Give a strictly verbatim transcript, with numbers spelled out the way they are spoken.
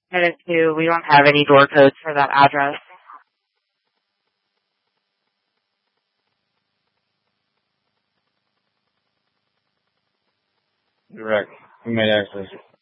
Headed to, we don't have any door codes for that address. Direct. We made access.